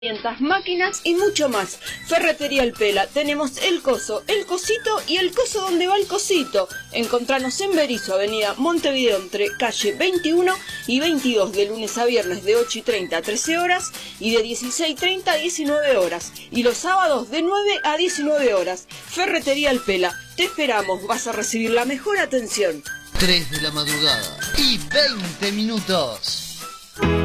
Herramientas, máquinas y mucho más. Ferretería El Pela. Tenemos el coso, el cosito y el coso donde va el cosito. Encontranos en Berisso, avenida Montevideo, entre calle 21 y 22, de lunes a viernes de 8:30 a 13 horas y de 16:30 a 19 horas. Y los sábados de 9 a 19 horas. Ferretería El Pela. Te esperamos, vas a recibir la mejor atención. 3 de la madrugada y 20 minutos.